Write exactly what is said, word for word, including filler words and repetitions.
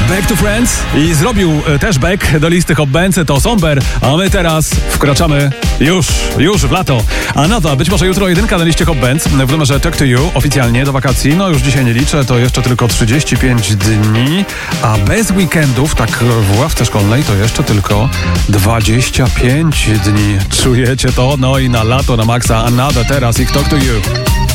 Back to Friends i zrobił też back do listy Hot Bands, to Somber, a my teraz wkraczamy już, już w lato. A nada, być może jutro jedynka na liście Hot Bands w numerze Talk to You, oficjalnie do wakacji, no już dzisiaj nie liczę, to jeszcze tylko trzydzieści pięć dni, a bez weekendów, tak w ławce szkolnej, to jeszcze tylko dwadzieścia pięć dni. Czujecie to? No i na lato, na maksa, a nada teraz ich Talk to You.